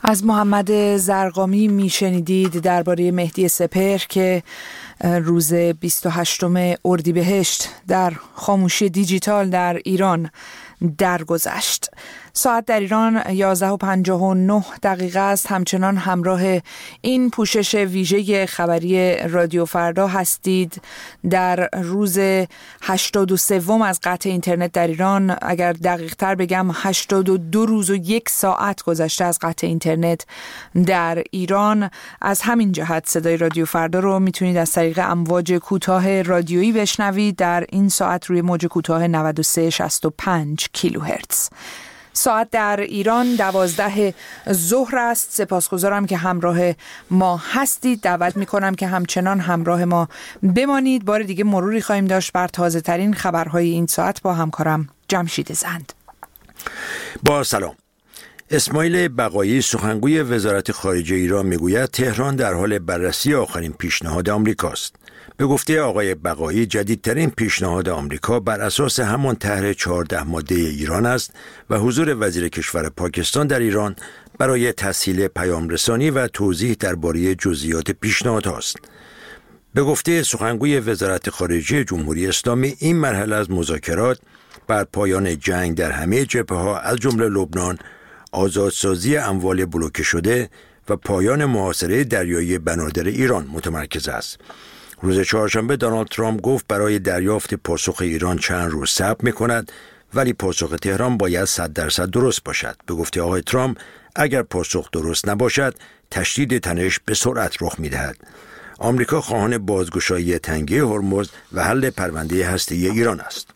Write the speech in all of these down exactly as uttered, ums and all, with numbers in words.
از محمد زرقامی میشنیدید درباره مهدی سپهر که روز بیست و هشتم اردیبهشت در خاموشی دیجیتال در ایران درگذشت. ساعت در ایران یازده و پنجاه و نه دقیقه است. همچنان همراه این پوشش ویژه خبری رادیو فردا هستید. در روز هشتاد و سه از قطع اینترنت در ایران، اگر دقیق تر بگم هشتاد و دو روز و یک ساعت گذشته از قطع اینترنت در ایران. از همین جهت صدای رادیو فردا رو میتونید از طریق امواج کوتاه رادیویی بشنوید در این ساعت روی موج کوتاه نود و سه شصت و پنج کیلوهرتز. ساعت در ایران دوازده ظهر است. سپاسگزارم که همراه ما هستید. دعوت میکنم که همچنان همراه ما بمانید. بار دیگه مروری خواهیم داشت بر تازه ترین خبرهای این ساعت با همکارم جمشید زند. با سلام. اسماعیل بقایی سخنگوی وزارت خارجه ایران میگوید تهران در حال بررسی آخرین پیشنهاد آمریکاست. به گفته آقای بقایی جدیدترین پیشنهاد آمریکا بر اساس همان طرح چهارده ماده ایران است و حضور وزیر کشور پاکستان در ایران برای تسهیل پیام رسانی و توضیح درباره جزئیات پیشنهاد است. به گفته سخنگوی وزارت خارجه جمهوری اسلامی این مرحله از مذاکرات بر پایان جنگ در همه جبهه‌ها از جمله لبنان، آزادسازی اموال بلوکه شده و پایان محاصره دریایی بنادر ایران متمرکز است. روز چهارشنبه دونالد ترامپ گفت برای دریافت پاسخ ایران چند روز صبر می‌کند، ولی پاسخ تهران باید صد درصد درست باشد. به گفته آقای ترامپ اگر پاسخ درست نباشد تشدید تنش به سرعت رخ می‌دهد. آمریکا خواهان بازگشایی تنگه هرمز و حل پرونده هسته‌ای ایران است.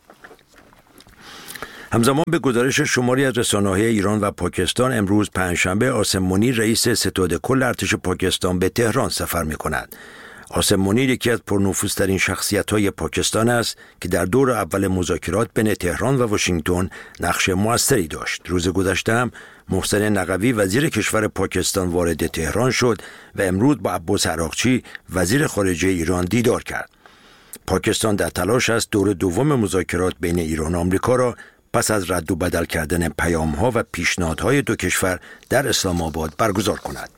همزمان به گزارش شماری از رسانه‌های ایران و پاکستان امروز پنجشنبه عاصم منیر رئیس ستاد کل ارتش پاکستان به تهران سفر می‌کند. عاصم منیر یکی از پرنفوذترین شخصیت‌های پاکستان است که در دور اول مذاکرات بین تهران و واشنگتن نقش موثری داشت. روز گذشته هم محسن نقوی وزیر کشور پاکستان وارد تهران شد و امروز با عباس عراقچی وزیر خارجه ایران دیدار کرد. پاکستان در تلاش است دور دوم مذاکرات بین ایران و آمریکا را پس از رد و بدل کردن پیام‌ها و پیشنهادهای دو کشور در اسلام آباد برگزار کند.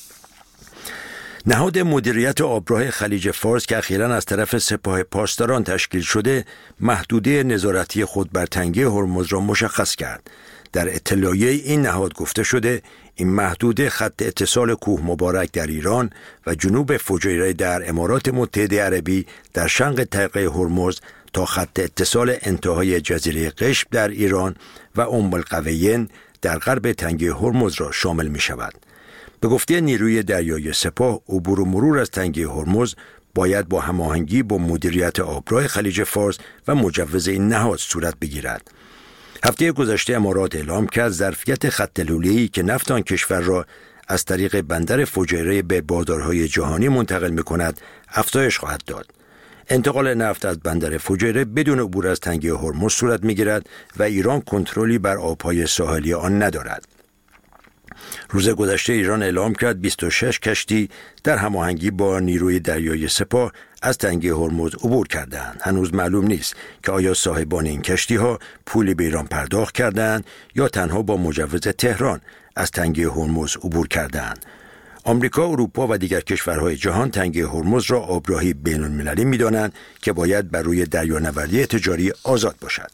نهاد مدیریت آبراه خلیج فارس که اخیراً از طرف سپاه پاسداران تشکیل شده محدوده نظارتی خود بر تنگه هرمز را مشخص کرد. در اطلاعیه این نهاد گفته شده این محدوده خط اتصال کوه مبارک در ایران و جنوب فجیره در امارات متحده عربی در شرق تنگه هرمز تا خط اتصال انتهای جزیره قشم در ایران و ام القویین در غرب تنگه هرمز را شامل می شود. به گفته نیروی دریایی سپاه عبور و مرور از تنگه هرمز باید با هماهنگی با مدیریت آبراه خلیج فارس و مجوز این نهاد صورت بگیرد. هفته گذشته امارات اعلام کرد ظرفیت خط لوله‌ای که نفت آن کشور را از طریق بندر فجیره به بازارهای جهانی منتقل می‌کند افزایش خواهد داد. انتقال نفت از بندر فجیره بدون عبور از تنگه هرمز صورت می‌گیرد و ایران کنترلی بر آب‌های ساحلی آن ندارد. روز گذشته ایران اعلام کرد بیست و شش کشتی در هماهنگی با نیروی دریایی سپاه از تنگه هرمز عبور کردند. هنوز معلوم نیست که آیا صاحبان این کشتی‌ها پولی به ایران پرداخت کردند یا تنها با مجوز تهران از تنگه هرمز عبور کردند. آمریکا، اروپا و دیگر کشورهای جهان تنگه هرمز را آبراهی بین‌المللی می‌دانند که باید بر روی دریانوردی تجاری آزاد باشد.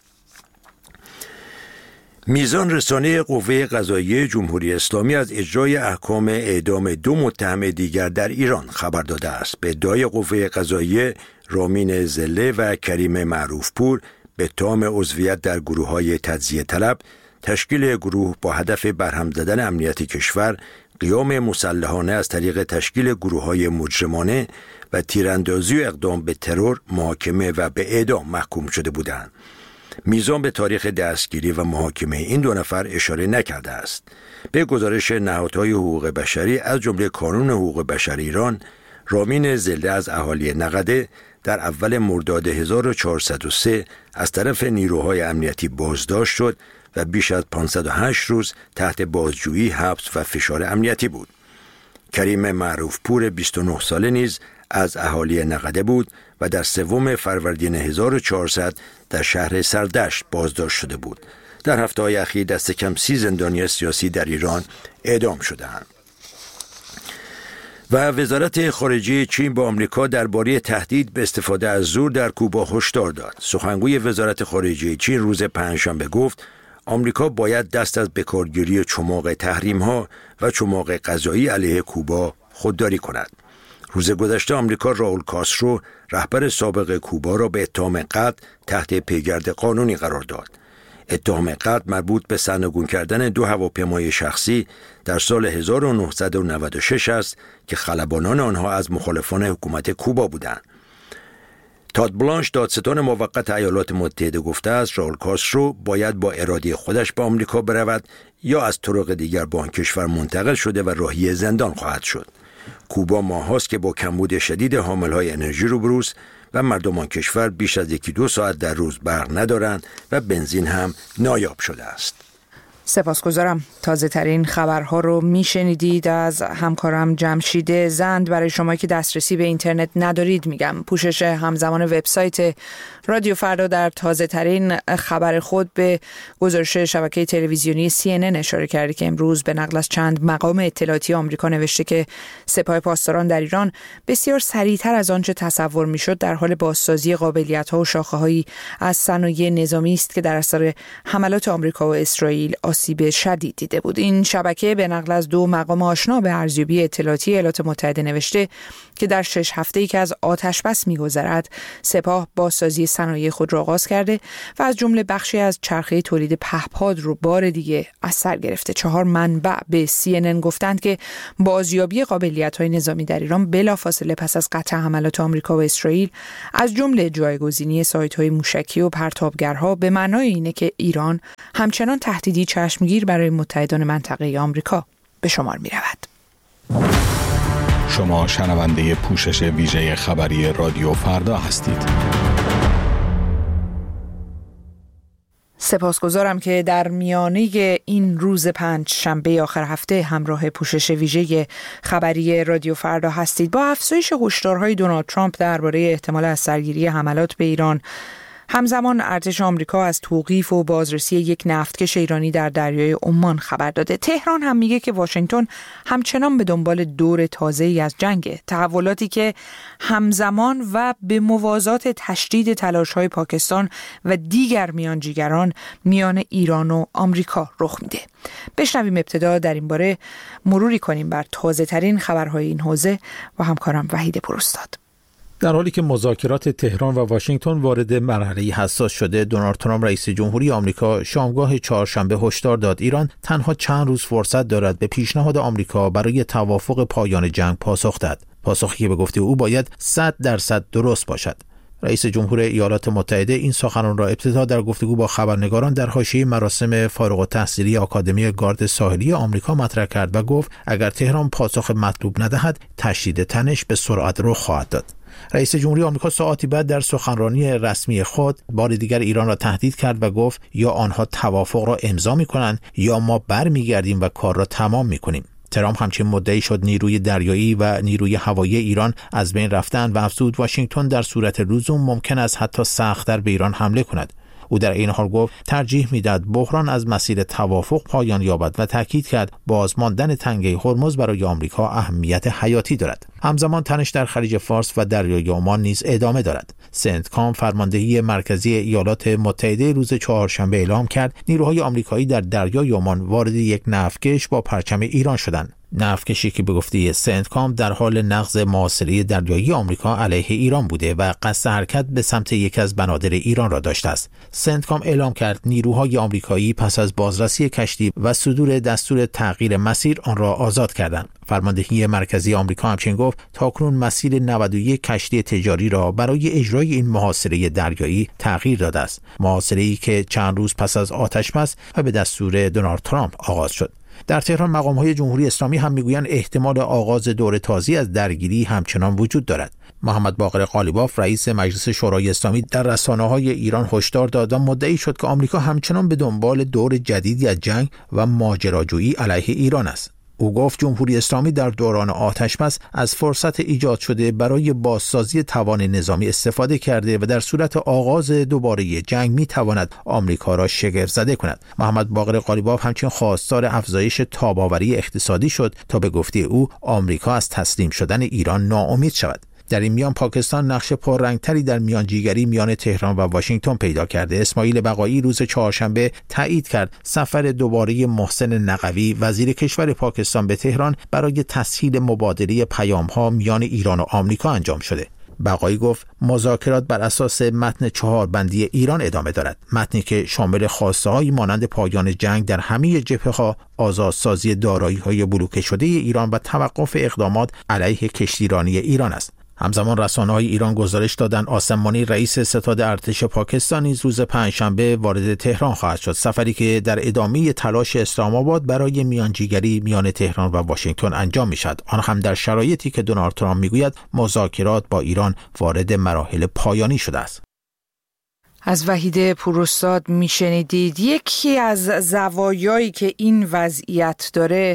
میزان رسانه قوه قضاییه جمهوری اسلامی از اجرای احکام اعدام دو متهم دیگر در ایران خبر داده است. به ادعای قوه قضاییه رامین زله و کریم معروفپور به اتهام عضویت در گروه‌های تجزیه طلب، تشکیل گروه با هدف برهم زدن امنیت کشور، قیام مسلحانه از طریق تشکیل گروه‌های مجرمانه و تیراندازی و اقدام به ترور محاکمه و به اعدام محکوم شده بودند. میزان به تاریخ دستگیری و محاکمه این دو نفر اشاره نکرده است. به گزارش نهادهای حقوق بشری از جمله کانون حقوق بشر ایران، رامین زله از اهالی نقده در اول مرداد هزار و چهارصد و سه از طرف نیروهای امنیتی بازداشت شد و بیش از پانصد و هشت روز تحت بازجویی، حبس و فشار امنیتی بود. کریم معروفپور بیست و نه ساله نیز از اهالی نقده بود و در سوم فروردین هزار و چهارصد در شهر سردشت بازداشت شده بود. در هفته‌های اخیر دست کم سی زندانی سیاسی در ایران اعدام شدند. و وزارت خارجه چین با آمریکا درباره تهدید به استفاده از زور در کوبا هشدار داد. سخنگوی وزارت خارجه چین روز پنجشنبه گفت آمریکا باید دست از بکارگیری چماق تحریم‌ها و چماق غذایی علیه کوبا خودداری کند. روز گذشته آمریکا راول کاسترو رهبر سابق کوبا را به اتهام قتل تحت پیگرد قانونی قرار داد. اتهام قتل مربوط به سرنگون کردن دو هواپیمای شخصی در سال هزار و نهصد و نود و شش است که خلبانان آنها از مخالفان حکومت کوبا بودند. تاد بلانش دادستان موقت ایالات متحده گفته است راول کاسترو باید با اراده خودش به آمریکا برود یا از طرق دیگر با آن کشور منتقل شده و راهی زندان خواهد شد. کوبا ماهاست که با کمبود شدید حاملهای انرژی روبروست و مردم آن کشور بیش از یکی دو ساعت در روز برق ندارند و بنزین هم نایاب شده است. سپاسگزارم. تازه ترین خبرها رو میشنیدید از همکارم جمشید زند. برای شما که دسترسی به اینترنت ندارید میگم پوشش همزمان وبسایت رادیو فردا در تازه ترین خبر خود به گزارش شبکه تلویزیونی سی ان ان اشاره کرده که امروز به نقل از چند مقام اطلاعاتی آمریکا نوشته که سپاه پاسداران در ایران بسیار سریعتر از آنچه تصور میشد در حال بازسازی قابلیت‌ها و شاخه‌هایی از صنایع نظامی است که در اثر حملات آمریکا و اسرائیل آسیب شدید دیده بود. این شبکه به نقل از دو مقام آشنا به ارزیابی اطلاعاتی ایالات متحده نوشته که در شش هفته‌ای که از آتش بس می‌گذرد سپاه بازسازی صنایع خود را آغاز کرده و از جمله بخشی از چرخه تولید پهپاد رو بار دیگه از سر گرفته. چهار منبع به سی ان ان گفتند که بازیابی قابلیت‌های نظامی در ایران بلافاصله پس از قطع حملات آمریکا و اسرائیل از جمله جایگزینی سایت‌های موشکی و پرتابگرها به معنای اینه که ایران همچنان تهدیدی چشمگیر برای متحدان منطقه آمریکا به شمار می‌رود. شما شنونده پوشش ویژه خبری رادیو فردا هستید. سپاسگزارم که در میانه این روز پنج شنبه آخر هفته همراه پوشش ویژه خبری رادیو فردا هستید. با افزایش هشدارهای دونالد ترامپ درباره احتمال از سرگیری حملات به ایران، همزمان ارتش آمریکا از توقیف و بازرسی یک نفتکش ایرانی در دریای عمان خبر داده. تهران هم میگه که واشنگتن همچنان به دنبال دور تازه‌ای از جنگ، تحولاتی که همزمان و به موازات تشدید تلاش‌های پاکستان و دیگر میانجیگران میان ایران و آمریکا رخ میده. بشنویم ابتدا در این باره مروری کنیم بر تازه ترین خبرهای این حوزه و همکارم وحید پراستاد. در حالی که مذاکرات تهران و واشنگتن وارد مرحله حساس شده، دونالد ترامپ رئیس جمهوری آمریکا شامگاه چهارشنبه هشدار داد ایران تنها چند روز فرصت دارد به پیشنهاد آمریکا برای توافق پایان جنگ پاسخ دهد. پاسخی که به گفته او باید صد درصد درست باشد. رئیس جمهور ایالات متحده این سخنان را ابتدا در گفتگو با خبرنگاران در حاشیه مراسم فارغ التحصیلی آکادمی گارد ساحلی آمریکا مطرح کرد و گفت اگر تهران پاسخ مطلوب ندهد تشدید تنش به سرعت رخ خواهد داد. رئیس جمهوری آمریکا ساعتی بعد در سخنرانی رسمی خود بار دیگر ایران را تهدید کرد و گفت یا آنها توافق را امضا می‌کنند یا ما برمیگردیم و کار را تمام می‌کنیم. ترامپ همچنین مدعی شد نیروی دریایی و نیروی هوایی ایران از بین رفتند و افزود واشنگتن در صورت لزوم ممکن است حتی سخت‌تر به ایران حمله کند. او در این حال گفت ترجیح میداد بحران از مسیر توافق پایان یابد و تاکید کرد بازماندن تنگه هرمز برای آمریکا اهمیت حیاتی دارد. همزمان تنش در خلیج فارس و دریای عمان نیز ادامه دارد. سنتکام فرماندهی مرکزی ایالات متحده روز چهارشنبه اعلام کرد نیروهای آمریکایی در دریای عمان وارد یک نفتکش با پرچم ایران شدند. نفتکشی که به گفته سنتکام در حال نقض محاصره دریایی آمریکا علیه ایران بوده و قصد حرکت به سمت یکی از بنادر ایران را داشته است. سنتکام اعلام کرد نیروهای آمریکایی پس از بازرسی کشتی و صدور دستور تغییر مسیر آن را آزاد کردند. فرماندهی مرکزی آمریکا همچنین گفت تاکنون مسیر نود و یک کشتی تجاری را برای اجرای این محاصره دریایی تغییر داده است. محاصره‌ای که چند روز پس از آتش‌بس و به دستور دونالد ترامپ آغاز شد. در تهران مقام‌های جمهوری اسلامی هم میگویند احتمال آغاز دور تازه‌ای از درگیری همچنان وجود دارد. محمد باقر قالیباف رئیس مجلس شورای اسلامی در رسانه‌های ایران هشدار داد و مدعی شد که آمریکا همچنان به دنبال دور جدیدی از جنگ و ماجراجویی علیه ایران است. او گفت جمهوری اسلامی در دوران آتش‌بس از فرصت ایجاد شده برای بازسازی توان نظامی استفاده کرده و در صورت آغاز دوباره جنگ می‌تواند آمریکا را شگفت‌زده کند. محمد باقر قالیباف همچنین خواستار افزایش تاب‌آوری اقتصادی شد تا به گفته او آمریکا از تسلیم شدن ایران ناامید شود. در این میان پاکستان نقش پررنگتری در میانجیگری میان تهران و واشنگتن پیدا کرده. اسماعیل بقایی روز چهارشنبه تایید کرد سفر دوباره محسن نقوی وزیر کشور پاکستان به تهران برای تسهیل مبادله پیام‌ها میان ایران و آمریکا انجام شده. بقایی گفت مذاکرات بر اساس متن چهار بندی ایران ادامه دارد، متنی که شامل خواسته‌هایی مانند پایان جنگ در همه جبهه‌ها، آزادسازی دارایی‌های بلوکه شده ایران و توقف اقدامات علیه کشتیرانی ایران است. همزمان رسانه‌های ایران گزارش دادند آسمانی رئیس ستاد ارتش پاکستان نیز روز پنجشنبه وارد تهران خواهد شد، سفری که در ادامه تلاش اسلام آباد برای میانجیگری میان تهران و واشنگتن انجام می‌شود، آن هم در شرایطی که دونالد ترامپ میگوید مذاکرات با ایران وارد مراحل پایانی شده است. از وحید پوراستاد میشنیدید. یکی از زوایایی که این وضعیت داره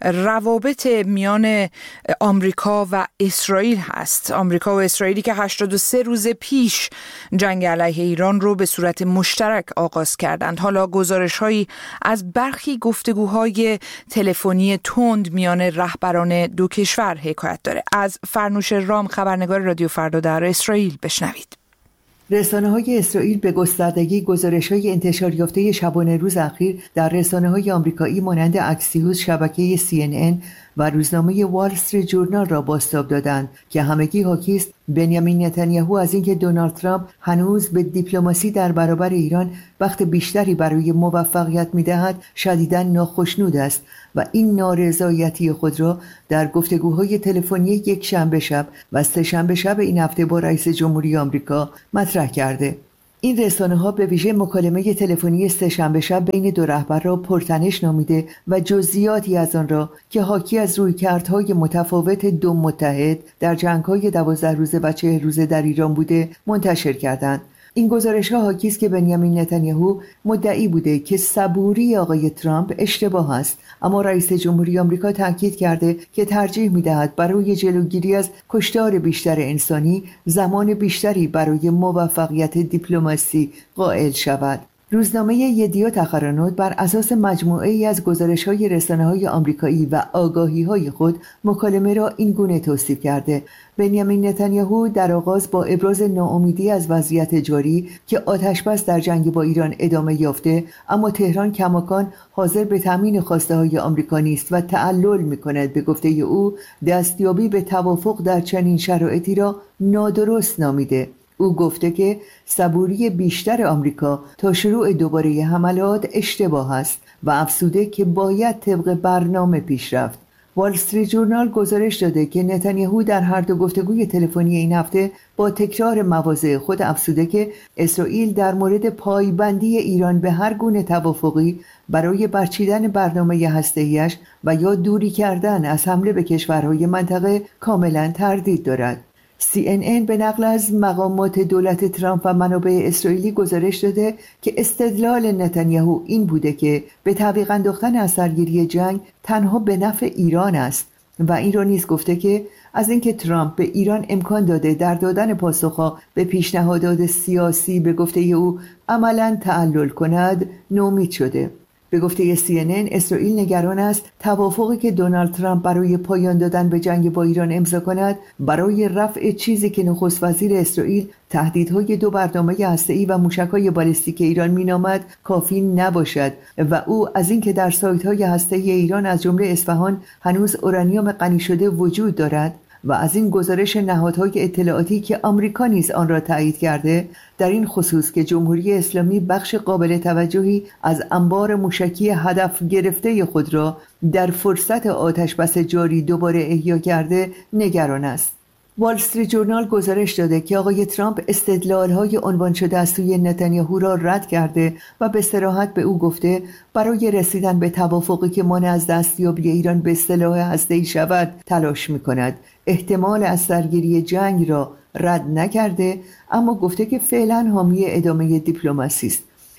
روابط میان آمریکا و اسرائیل هست. آمریکا و اسرائیلی که هشتاد و سه روز پیش جنگ علیه ایران رو به صورت مشترک آغاز کردند. حالا گزارش‌هایی از برخی گفتگوهای تلفنی تند میان رهبران دو کشور حکایت داره. از فرنوش رام خبرنگار رادیو فردا در اسرائیل بشنوید. رسانه‌های اسرائیل به گستردگی گزارش‌های انتشار یافته شبانه روز اخیر در رسانه‌های آمریکایی مانند اکسیوس، شبکه سی ان ان و روزنامه وال استریت جورنال را بازتاب دادند که همگی حاکی است بنیامین نتانیاهو از اینکه دونالد ترامپ هنوز به دیپلماسی در برابر ایران وقت بیشتری برای موفقیت می‌دهد شدیداً ناخشنود است و این نارضایتی خود را در گفتگوهای تلفنی یک شنبه شب و سه شنبه شب این هفته با رئیس جمهوری آمریکا مطرح کرده. این رسانه‌ها به ویژه مکالمه تلفنی سه‌شنبه شب بین دو رهبر را پرتنش نامیده و جزئیاتی از آن را که حاکی از رویکردهای متفاوت دو متحد در جنگ‌های دوازده روزه و چهل روزه در ایران بوده منتشر کردند. این گزارش‌ها حاکی است که بنیامین نتانیاهو مدعی بوده که صبوری آقای ترامپ اشتباه است، اما رئیس جمهوری آمریکا تاکید کرده که ترجیح می‌دهد برای جلوگیری از کشتار بیشتر انسانی زمان بیشتری برای موفقیت دیپلماسی قائل شود. روزنامه یدیوت اخرانوت بر اساس مجموعه‌ای از گزارش‌های رسانه‌های آمریکایی و آگاهی‌های خود مکالمه را این گونه توصیف کرده: بنیامین نتانیاهو در آغاز با ابراز ناامیدی از وضعیت جاری که آتش‌بس در جنگ با ایران ادامه یافته، اما تهران کماکان حاضر به تامین خواسته‌های آمریکا نیست و تعلل می‌کند، به گفته او دستیابی به توافق در چنین شرایطی را نادرست نامیده. او گفته که صبوری بیشتر آمریکا تا شروع دوباره حملات اشتباه است و افزوده که باید طبق برنامه پیش رفت. وال استریت جورنال گزارش داده که نتانیاهو در هر دو گفتگوی تلفنی این هفته با تکرار مواضع خود افزوده که اسرائیل در مورد پایبندی ایران به هر گونه توافقی برای برچیدن برنامه هسته‌ایش و یا دوری کردن از حمله به کشورهای منطقه کاملا تردید دارد. سی ان ان به نقل از مقامات دولت ترامپ و منابع اسرائیلی گزارش داده که استدلال نتانیاهو این بوده که به تعویق انداختن از سرگیری جنگ تنها به نفع ایران است و این را نیز گفته که از اینکه ترامپ به ایران امکان داده در دادن پاسخها به پیشنهادات سیاسی به گفته او عملاً تعلل کند نومید شده. به گفته سی ان ان اسرائیل نگران است توافقی که دونالد ترامپ برای پایان دادن به جنگ با ایران امضا کند برای رفع چیزی که نخست وزیر اسرائیل تهدیدهای دو برنامه هسته‌ای و موشک‌های بالستیک ایران مینامد کافی نباشد و او از اینکه در سایت‌های هسته‌ای ایران از جمله اصفهان هنوز اورانیوم غنی شده وجود دارد و از این گزارش نهادهای اطلاعاتی که آمریکا نیز آن را تایید کرده در این خصوص که جمهوری اسلامی بخش قابل توجهی از انبار موشکی هدف گرفته خود را در فرصت آتش‌بس جاری دوباره احیا کرده نگران است. وال استریت جورنال گزارش داده که آقای ترامپ استدلال‌های عنوان شده از سوی نتانیاهو را رد کرده و به صراحت به او گفته برای رسیدن به توافقی که مانع از دستیابی ایران به سلاح هسته‌ای شود تلاش می‌کند. احتمال از سرگیری جنگ را رد نکرده، اما گفته که فعلا حامی ادامه دیپلماسی است.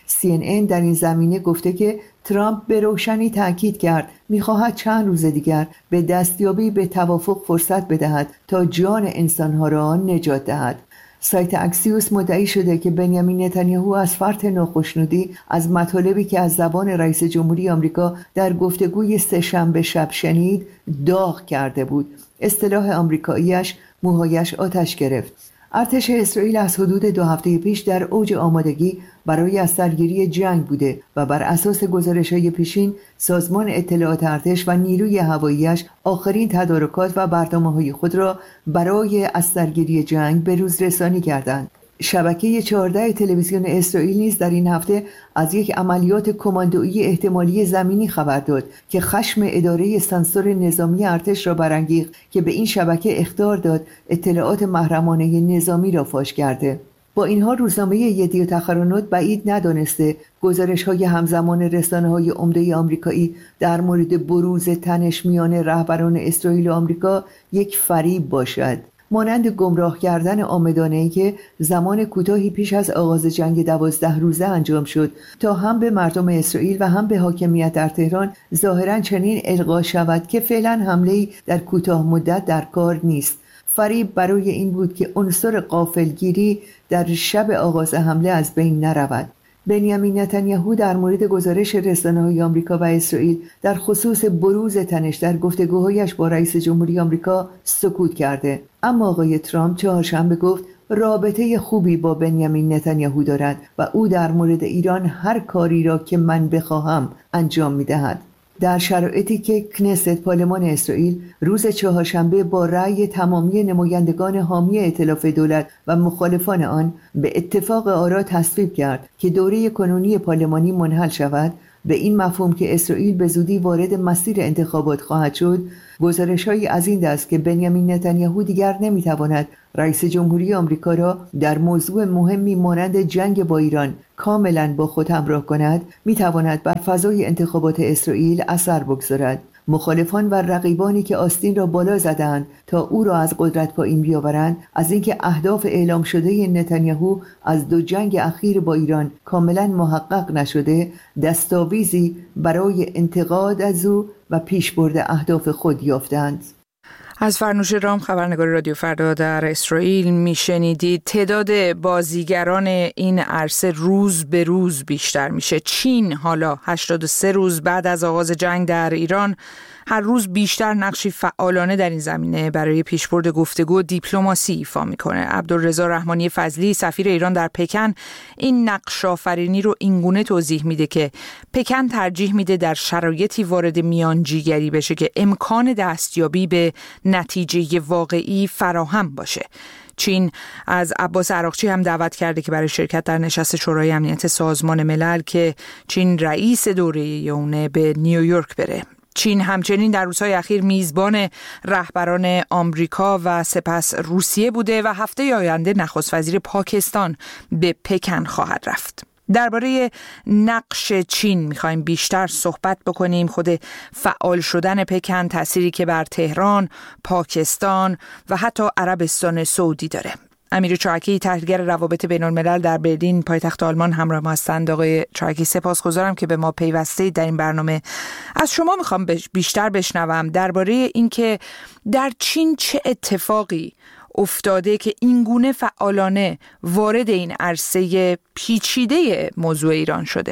سی ان ان در این زمینه گفته که ترامپ به روشنی تاکید کرد می‌خواهد چند روز دیگر به دستیابی به توافق فرصت بدهد تا جان انسان‌ها را نجات دهد. سایت اکسیوس مدعی شده که بنیامین نتانیاهو از فرط ناخشنودی از مطالبی که از زبان رئیس جمهوری آمریکا در گفتگوی سه‌شنبه شب شنید داغ کرده بود. اصطلاح آمریکاییش موهایش آتش گرفت. ارتش اسرائیل از حدود دو هفته پیش در اوج آمادگی برای از سرگیری جنگ بوده و بر اساس گزارش‌های پیشین سازمان اطلاعات ارتش و نیروی هوایی‌اش آخرین تدارکات و برنامه‌های خود را برای از سرگیری جنگ به روز رسانی کردند. شبکه چهارده تلویزیون اسرائیل نیز در این هفته از یک عملیات کماندویی احتمالی زمینی خبر داد که خشم اداره سانسور نظامی ارتش را برانگیخت که به این شبکه اخطار داد اطلاعات محرمانه نظامی را فاش کرده. با این حال روزنامه یدیعوت اخرونوت بعید ندانسته گزارش‌های همزمان رسانه‌های عمده آمریکایی در مورد بروز تنش میان رهبران اسرائیل و آمریکا یک فریب باشد. مانند گمراه کردن عامدانه‌ای که زمان کوتاهی پیش از آغاز جنگ دوازده روزه انجام شد تا هم به مردم اسرائیل و هم به حاکمیت در تهران ظاهراً چنین القا شود که فعلاً حمله‌ای در کوتاه مدت در کار نیست. فریب برای این بود که عنصر غافلگیری در شب آغاز حمله از بین نرود. بنیامین نتانیاهو در مورد گزارش رسانه‌های آمریکا و اسرائیل در خصوص بروز تنش در گفتگوهایش با رئیس جمهوری آمریکا سکوت کرده، اما آقای ترامپ چهارشنبه گفت رابطه خوبی با بنیامین نتانیاهو دارد و او در مورد ایران هر کاری را که من بخواهم انجام می‌دهد. در شرایطی که کنست پارلمان اسرائیل روز چهارشنبه با رأی تمامی نمایندگان حامی ائتلاف دولت و مخالفان آن به اتفاق آرا تصویب کرد که دوره کنونی پارلمانی منحل شود، به این مفهوم که اسرائیل به زودی وارد مسیر انتخابات خواهد شد، گزارش‌هایی از این دست که بنیامین نتانیاهو دیگر نمی‌تواند رئیس جمهوری آمریکا را در موضوع مهمی مانند جنگ با ایران کاملاً با خود همراه کند، می‌تواند بر فضای انتخابات اسرائیل اثر بگذارد. مخالفان و رقیبانی که آستین را بالا زدند تا او را از قدرت پایین بیاورند، از اینکه اهداف اعلام شده نتانیاهو از دو جنگ اخیر با ایران کاملا محقق نشده، دستاویزی برای انتقاد از او و پیشبرد اهداف خود یافتند. از فرنوش رام، خبرنگار رادیو فردا در اسرائیل، میشنیدید. تعداد بازیگران این عرصه روز به روز بیشتر میشه. چین حالا هشتاد و سه روز بعد از آغاز جنگ در ایران هر روز بیشتر نقشی فعالانه در این زمینه برای پیشبرد گفتگو و دیپلماسی ایفا میکنه. عبدالرضا رحمانی فضلی، سفیر ایران در پکن، این نقش آفرینی رو اینگونه توضیح میده که پکن ترجیح میده در شرایطی وارد میانجیگری بشه که امکان دستیابی به نتیجه واقعی فراهم باشه. چین از عباس عراقچی هم دعوت کرده که برای شرکت در نشست شورای امنیت سازمان ملل که چین رئیس دوره یونه به نیویورک بره. چین همچنین در روزهای اخیر میزبان رهبران آمریکا و سپس روسیه بوده و هفته آینده نخست وزیر پاکستان به پکن خواهد رفت. درباره نقش چین میخوایم بیشتر صحبت بکنیم. خود فعال شدن پکن تأثیری که بر تهران، پاکستان و حتی عربستان سعودی داره. امیر چاکی، تحلیلگر روابط بین الملل در برلین پایتخت آلمان همراه ما هستند. آقای چاکی، سپاسگزارم که به ما پیوسته در این برنامه. از شما میخوام بیشتر بشنوم درباره اینکه در چین چه اتفاقی افتاده که اینگونه فعالانه وارد این عرصه پیچیده موضوع ایران شده.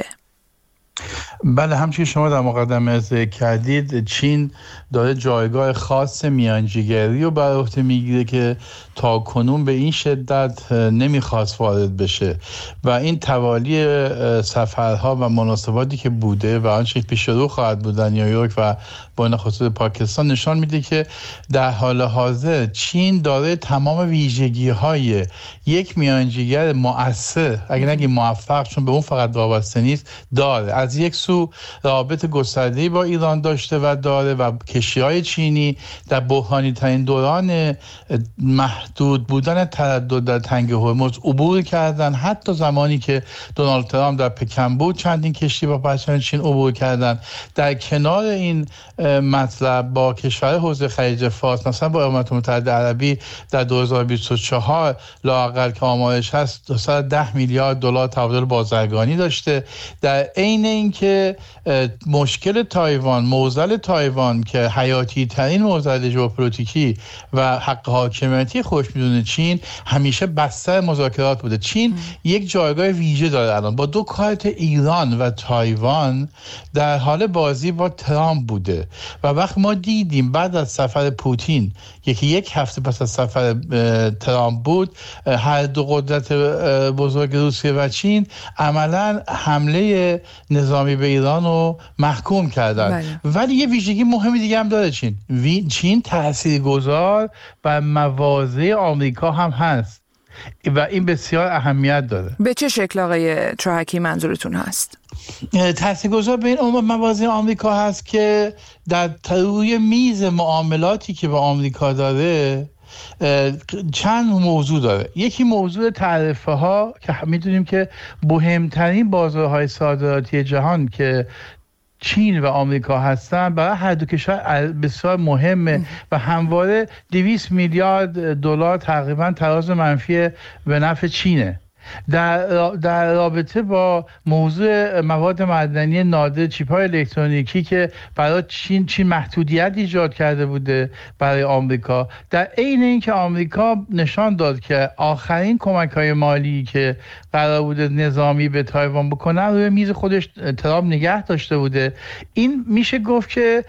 بله، همچنین شما در مقدمه ذکر کردید، چین داره جایگاه خاص میانجیگری رو بر عهده میگیره که تا کنون به این شدت نمیخواست وارد بشه و این توالی سفرها و مناسباتی که بوده و آنچه پیش رو خواهد بود در نیویورک و با خصوص پاکستان نشان میده که در حال حاضر چین داره تمام ویژگی‌های یک میانجیگر مؤثر، اگه نگیم موفق چون به اون فقط وابسته نیست، داره. از یک سو رابط گسترده‌ای با ایران داشته و داره و کشتی‌های چینی در بحرانی ترین دوران محدود بودن تردد در تنگه هرمز عبور کردن. حتی زمانی که دونالد ترامپ در پکن بود چندین کشتی با پرچم چین عبور کردن. در کنار این مطلب با کشور حوزه خلیج فارس، مثلا با امارات متحده عربی در دو هزار و بیست و چهار لااقل که آمارش هست دویست و ده میلیارد دلار تبادل بازرگانی داشته. در عین اینکه مشکل تایوان، معضل تایوان که حیاتی ترین معضل ژئوپلیتیکی و حق حاکمیتی خوش میدونه چین، همیشه بستر مذاکرات بوده. چین ام. یک جایگاه ویژه داره الان با دو کارت ایران و تایوان در حال بازی با ترامپ بوده و وقت ما دیدیم بعد از سفر پوتین یکی یک هفته پس از سفر ترامپ بود، هر دو قدرت بزرگ روسیه و چین عملا حمله نظامی به ایران رو محکوم کردن. بله. ولی یه ویژگی مهمی دیگه هم داره چین. چین تاثیرگذار بر مواضع آمریکا هم هست و این بسیار اهمیت داره. به چه شکل آقای چاهکی منظورتون هست؟ تاثیرگذار به این مواضع آمریکا هست که در روی میز معاملاتی که با آمریکا داره چند موضوع داره. یکی موضوع تعرفه ها که میدونیم که مهمترین بازارهای صادراتی جهان که چین و آمریکا هستن برای هر دو کشور بسیار مهمه و همواره دویست میلیارد دلار تقریبا تراز منفی به نفع چینه. در در رابطه با موضوع مواد معدنی نادر، چیپ‌های الکترونیکی که برای چین چین محدودیت ایجاد کرده بوده برای آمریکا، در عین اینکه آمریکا نشان داد که آخرین کمک‌های مالی که قرار بوده نظامی به تایوان بکنه روی میز خودش ترامپ نگه داشته بوده. این میشه گفت که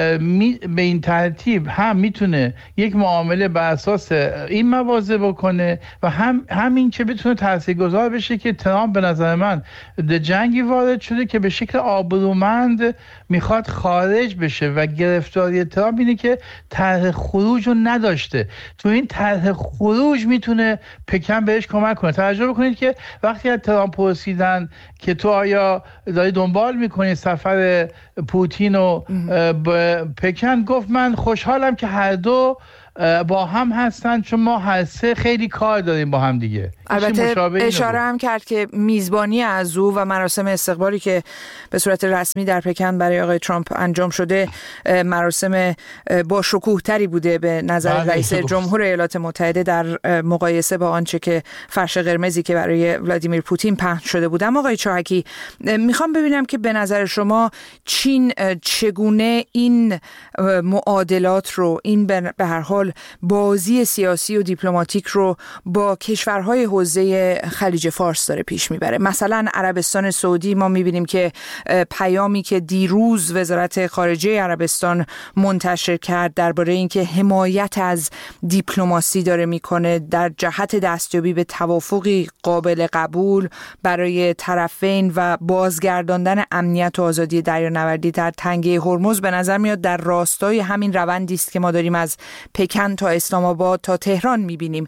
به این ترتیب هم میتونه یک معامله بر اساس این مواضع بکنه و هم همین که بتونه تاثیرگذار بشه که ترامپ به نظر من به جنگی وارد شده که به شکل آبرومند میخواد خارج بشه و گرفتاری ترامپ اینه که طرح خروج رو نداشته. تو این طرح خروج میتونه پکن بهش کمک کنه. توجه بکنید که وقتی از ترامپ پرسیدن که تو آیا داری دنبال میکنی سفر پوتین و پکن، گفت من خوشحالم که هر دو با هم هستن چون ما هر سه خیلی کار داریم با هم دیگه. البته اشاره هم کرد که میزبانی از او و مراسم استقبالی که به صورت رسمی در پکن برای آقای ترامپ انجام شده مراسم با شکوه تری بوده به نظر رئیس جمهور ایالات متحده در مقایسه با آنچه که فرش قرمزی که برای ولادیمیر پوتین پهن شده بود. اما آقای چاهکی، میخوام ببینم که به نظر شما چین چگونه این معادلات رو، این به هر حال بازی سیاسی و دیپلماتیک رو با کشورهای حوزه خلیج فارس داره پیش میبره. مثلا عربستان سعودی ما میبینیم که پیامی که دیروز وزارت خارجه عربستان منتشر کرد درباره اینکه حمایت از دیپلماسی داره میکنه در جهت دستیابی به توافقی قابل قبول برای طرفین و بازگرداندن امنیت و آزادی دریانوردی در تنگه هرمز، به نظر میاد در راستای همین روندی است که ما داریم از پکن تا اسلام آباد تا تهران میبینیم.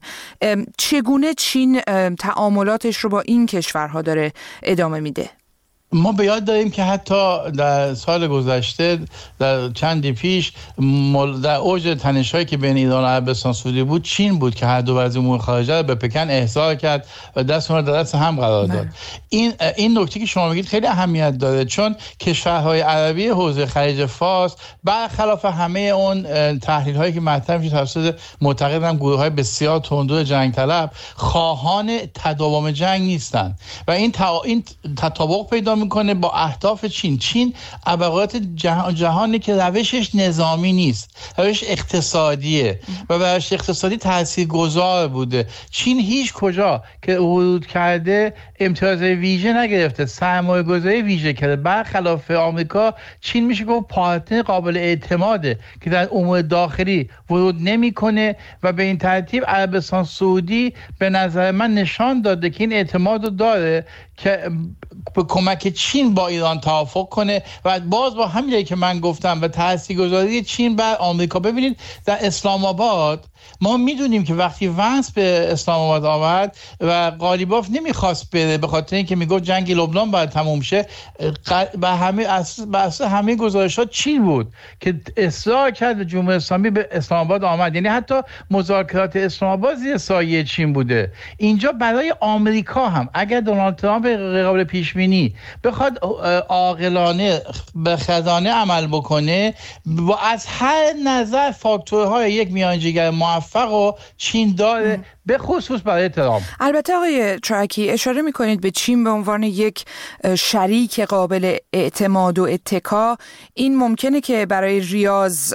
چگونه چین تعاملاتش رو با این کشورها داره ادامه میده؟ ما به یاد داریم که حتی در سال گذشته در چندی پیش در اوج تنش‌هایی که بین ایران و عربستان سعودی بود، چین بود که هر دو وزیر امور خارجه رو به پکن احضار کرد و دست اونها در دست هم قرار داد. این این نکته که شما میگید خیلی اهمیت داره، چون کشورهای عربی حوزه خلیج فارس برخلاف همه اون تحلیل‌هایی که مطرح میشه توسط معتقدم گروه‌های بسیار تندرو جنگ طلب، خواهان تداوم جنگ نیستن و این تا... این تطابق پیدا میکنه با اهداف چین. چین ابعاد جهان جهانی که روشش نظامی نیست، روش اقتصادیه و روش اقتصادی تاثیرگذار بوده. چین هیچ کجا که ورود کرده امتیاز ویژه نگرفته، سرمایه گذاری ویژه کرده. برخلاف آمریکا، چین میشه گفت پارتنر قابل اعتماده که در امور داخلی ورود نمیکنه و به این ترتیب عربستان سعودی به نظر من نشان داده که این اعتماد رو داره که به کمک چین با ایران توافق کنه و باز با همینی که من گفتم و تاثیرگذاری چین بر آمریکا. ببینید در اسلام آباد ما میدونیم که وقتی ونس به اسلام آباد آمد و قالیباف نمیخواست بره به خاطر اینکه میگفت جنگ لبنان باید تموم شه، و همه اصلا همه گزارشات چین بود که اصرار کرد جمهوری اسلامی به اسلام آباد آمد. یعنی حتی مذاکرات اسلام آباد زیر سایه چین بوده. اینجا برای آمریکا هم اگر دونالد ترامپ قابل پیش بینی بخواد عاقلانه به خزانه عمل بکنه و از هر نظر فاکتورهای یک میانجیگر موفق و چین داره، به خصوص برای ترامپ. البته آقای ترکی اشاره میکنید به چین به عنوان یک شریک قابل اعتماد و اتکا. این ممکنه که برای ریاض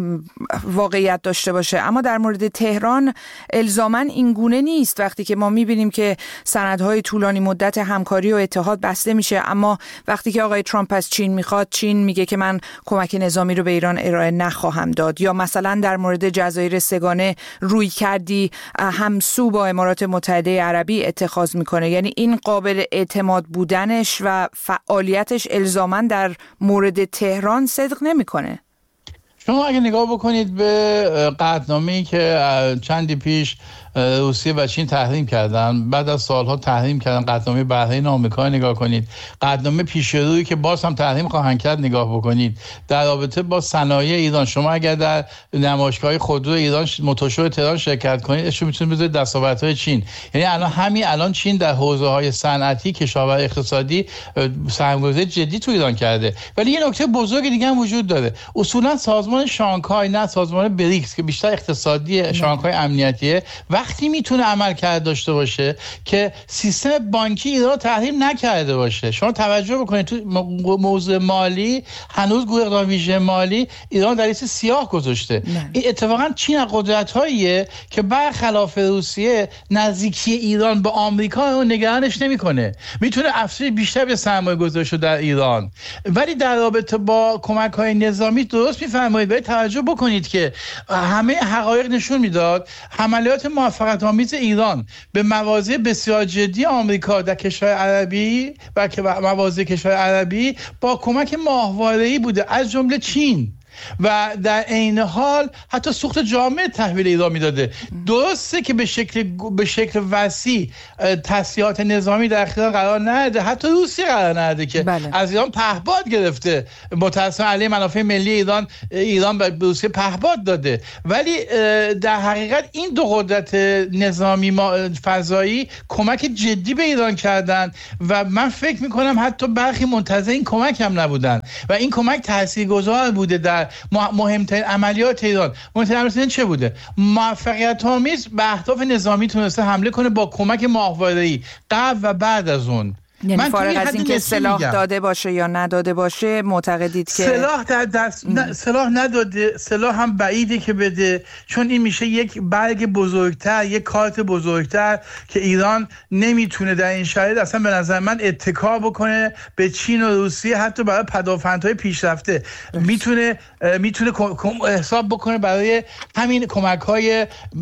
واقعیت داشته باشه، اما در مورد تهران الزاماً این گونه نیست. وقتی که ما میبینیم که سندهای طولانی مدت همکاری و اتحاد بسته میشه، اما وقتی که آقای ترامپ از چین میخواد، چین میگه که من کمک نظامی رو به ایران ارائه نخواهم داد. یا مثلا در مورد جزایر سگانه روی کردی همسو با امارات متحده عربی اتخاذ میکنه. یعنی این قابل اعتماد بودنش و فعالیتش الزاماً در مورد تهران صدق نمیکنه. شما اگه نگاه بکنید به قطعنامه‌ای که چندی پیش روسیه و چین تحریم کردن، بعد از سالها تحریم کردن، قطعنامه بحرین آمریکا نگاه کنید، قطعنامه پیش روی که باز هم تحریم خواهند کرد نگاه بکنید در رابطه با صنایع ایران. شما اگر در نمایشگاه خودرو ایران موتورشو تهران شرکت کنید، اشو میتونید بذارید دستاوردهای چین. یعنی الان همین الان چین در حوزه‌های صنعتی، کشاورزی، اقتصادی سرمایه‌گذاری جدی تو ایران کرده. ولی یه نکته بزرگ دیگه هم وجود داره. اصولا سازمان شانگهای، نه سازمان بریکس که بیشتر اقتصادی، شانگهای امنیتیه، وقتی میتونه عمل کرده داشته باشه که سیستم بانکی ایران تحریم نکرده باشه. شما توجه بکنید تو موضوع مالی هنوز گروه اقدام ویژه مالی ایران در لیست سیاه گذاشته. این اتفاقا چین قدرت‌هاییه که برخلاف روسیه نزدیکی ایران به آمریکا رو نگرانش نمیکنه، میتونه افزایش بیشتر به سرمایه گذاری در ایران. ولی در رابطه با کمک‌های نظامی درست میفرمایید، باید توجه بکنید که همه حقایق نشون میداد حملات موفقیت آمیز ایران به مواضع بسیار جدی آمریکا در کشور عربی و مواضع کشور عربی با کمک ماهواره‌ای بوده، از جمله چین، و در عین حال حتی سوخت جامعه تحویل ایران میداده. درسته که به شکل به شکل وسیع تسلیحات نظامی در اختیار قرار نده، حتی روسیه قرار نده که بله. از ایران پهپاد گرفته، متأسفانه علیه منافع ملی ایران ایران به روسیه پهپاد داده. ولی در حقیقت این دو قدرت نظامی فضایی کمک جدی به ایران کردن و من فکر میکنم حتی برخی منتظر این کمک هم نبودن و این کمک تاثیرگذار بوده در مهمترین عملیات ایران. مهمترین عملیات چه بوده؟ موفقیت آمیز به اهداف نظامی تونسته حمله کنه با کمک ماهواره‌ای قبل و بعد از اون. یعنی فارغ از این که سلاح میگم. داده باشه یا نداده باشه، معتقدید که سلاح در دست ن... سلاح نداده، سلاح هم بعیده که بده، چون این میشه یک برگ بزرگتر، یک کارت بزرگتر که ایران نمیتونه در این شرایط اصلا به نظر من اتکا بکنه به چین و روسیه، حتی برای پدافندهای پیشرفته میتونه میتونه حساب بکنه برای همین کمک‌های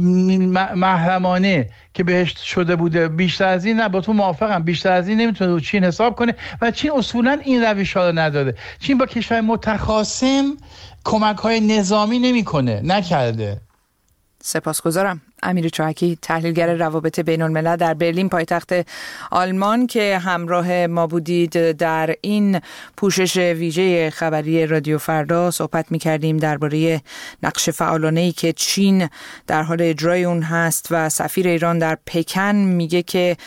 محرمانه که بهش شده بوده. بیشتر از این نه، با تو موافقم، بیشتر از این نمیتونه رو چین حساب کنه و چین اصولا این روش‌ها رو نداره. چین با کشور متخاصم کمک‌های نظامی نمیکنه، نکرده. سپاسگزارم. امیر چاهکی، تحلیلگر روابط بین الملل در برلین پایتخت آلمان، که همراه ما بودید. در این پوشش ویژه خبری رادیو فردا صحبت می‌کردیم درباره نقش فعالانه‌ای که چین در حال اجرای اون هست و سفیر ایران در پکن میگه که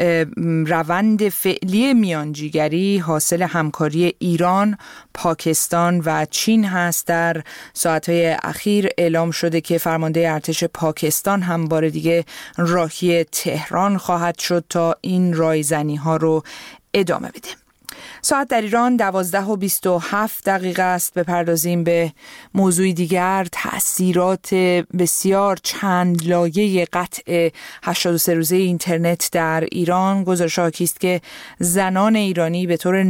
روند فعلی میانجیگری حاصل همکاری ایران، پاکستان و چین هست. در ساعت‌های اخیر اعلام شده که فرمانده ارتش پاکستان هم بار دیگه راهی تهران خواهد شد تا این رایزنی ها رو ادامه بده. ساعت در ایران دوازده و بیست و هفت دقیقه است. بپردازیم به موضوع دیگر، تأثیرات بسیار چند لایه قطع هشتاد و سه روزه اینترنت در ایران. گزارش حاکی است که زنان ایرانی به طور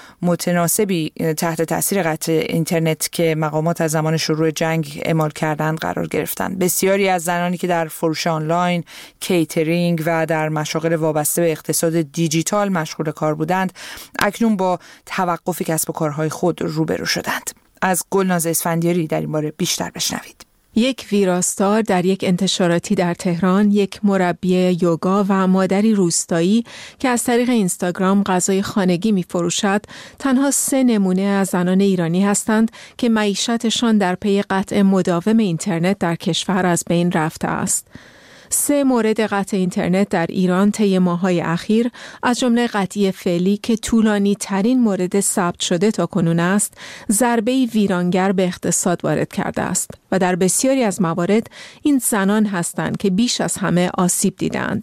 نامتناسبی تحت تأثیر قطع اینترنت که مقامات از زمان شروع جنگ اعمال کردند قرار گرفتند. بسیاری از زنانی که در فروش آنلاین، کیترینگ و در مشاغل وابسته به اقتصاد دیجیتال مشغول کار بودند، اکنون با توقف کسب و کارهای خود روبرو شدند. از گلناز اسفندیاری در این باره بیشتر بشنوید. یک ویراستار در یک انتشاراتی در تهران، یک مربی یوگا و مادری روستایی که از طریق اینستاگرام غذای خانگی می فروشد، تنها سه نمونه از زنان ایرانی هستند که معیشتشان در پی قطع مداوم اینترنت در کشور از بین رفته است. سه مورد قطع اینترنت در ایران طی ماه‌های اخیر، از جمله قطعی فعلی که طولانی ترین مورد ثبت شده تا کنون است، ضربه‌ای ویرانگر به اقتصاد وارد کرده است و در بسیاری از موارد این زنان هستند که بیش از همه آسیب دیدند.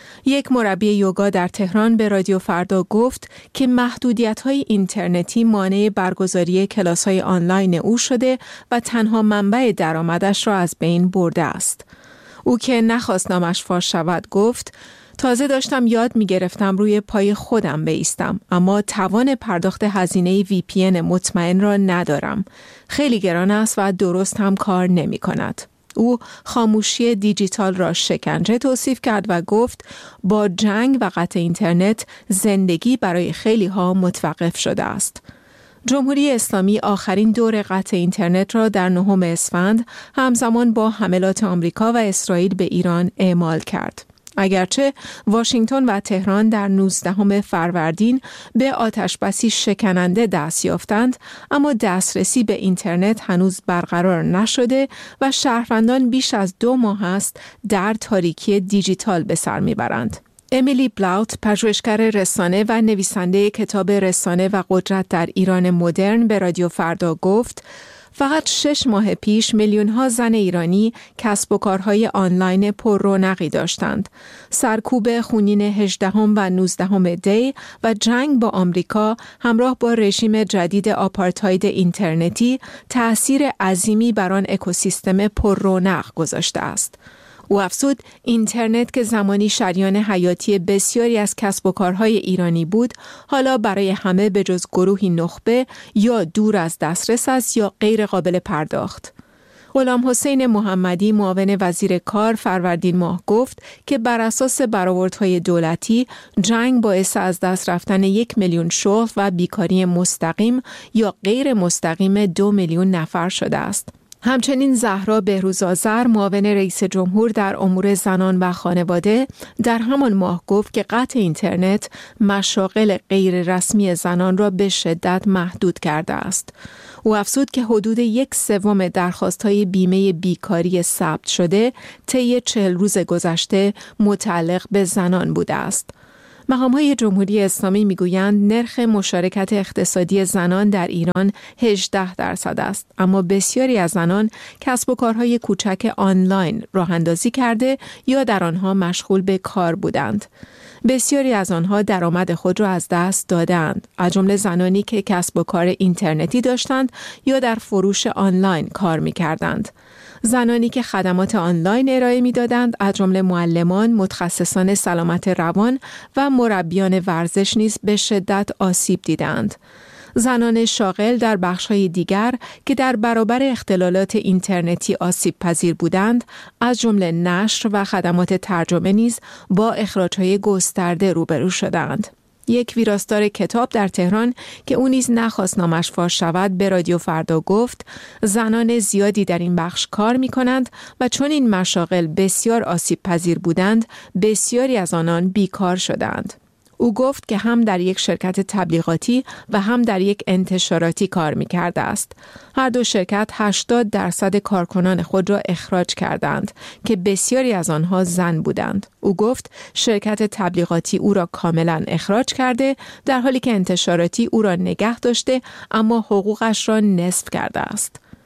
یک مربی یوگا در تهران به رادیو فردا گفت که محدودیت‌های اینترنتی مانع برگزاری کلاس‌های آنلاین او شده و تنها منبع درآمدش را از بین برده است. او که نخواست نامش فاش شود گفت: تازه داشتم یاد می گرفتم روی پای خودم بایستم، اما توان پرداخت هزینه وی پی ان مطمئن را ندارم. خیلی گران است و درست هم کار نمی کند. او خاموشی دیجیتال را شکنجه توصیف کرد و گفت با جنگ و قطع اینترنت زندگی برای خیلی ها متوقف شده است. جمهوری اسلامی آخرین دور قطع اینترنت را در نهم اسفند همزمان با حملات آمریکا و اسرائیل به ایران اعمال کرد. اگرچه واشنگتن و تهران در نوزدهم فروردین به آتشبسی شکننده دست یافتند، اما دسترسی به اینترنت هنوز برقرار نشده و شهروندان بیش از دو ماه است در تاریکی دیجیتال به سر میبرند. امیلی بلاوت، پژوهشگر رسانه و نویسنده کتاب رسانه و قدرت در ایران مدرن، به رادیو فردا گفت فقط شش ماه پیش میلیون ها زن ایرانی کسب و کارهای آنلاین پر رونقی داشتند. سرکوب خونین هجدهم و نوزدهم دی و جنگ با آمریکا همراه با رژیم جدید آپارتاید اینترنتی تأثیر عظیمی بر آن اکوسیستم پر رونق گذاشته است. او افزود اینترنت که زمانی شریان حیاتی بسیاری از کسب و کارهای ایرانی بود، حالا برای همه به جز گروهی نخبه یا دور از دسترس است یا غیر قابل پرداخت. غلام حسین محمدی، معاون وزیر کار، فروردین ماه گفت که بر اساس برآوردهای دولتی جنگ باعث از دست رفتن یک میلیون شغل و بیکاری مستقیم یا غیر مستقیم دو میلیون نفر شده است. همچنین زهرا بهروزآذر، معاون رئیس جمهور در امور زنان و خانواده، در همان ماه گفت که قطع اینترنت مشاغل غیر رسمی زنان را به شدت محدود کرده است. او افزود که حدود یک سوم درخواست‌های بیمه بیکاری ثبت شده طی چهل روز گذشته متعلق به زنان بوده است. مقام‌های جمهوری اسلامی میگویند نرخ مشارکت اقتصادی زنان در ایران هجده درصد است، اما بسیاری از زنان کسب و کارهای کوچک آنلاین راه اندازی کرده یا در آنها مشغول به کار بودند. بسیاری از آنها درآمد خود را از دست دادند، از جمله زنانی که کسب و کار اینترنتی داشتند یا در فروش آنلاین کار می‌کردند. زنانی که خدمات آنلاین ارائه می‌دادند، از جمله معلمان، متخصصان سلامت روان و مربیان ورزش نیز به شدت آسیب دیدند. زنان شاغل در بخش‌های دیگر که در برابر اختلالات اینترنتی آسیب پذیر بودند، از جمله نشر و خدمات ترجمه نیز با اخراج‌های گسترده روبرو شدند. یک ویراستار کتاب در تهران که او نیز نخواست نامش فاش شود به رادیو فردا گفت زنان زیادی در این بخش کار می کنند و چون این مشاغل بسیار آسیب پذیر بودند، بسیاری از آنان بیکار شدند. او گفت که هم در یک شرکت تبلیغاتی و هم در یک انتشاراتی کار می کرده است. هر دو شرکت هشتاد درصد کارکنان خود را اخراج کردند که بسیاری از آنها زن بودند. او گفت شرکت تبلیغاتی او را کاملا اخراج کرده، در حالی که انتشاراتی او را نگه داشته اما حقوقش را نصف کرده است.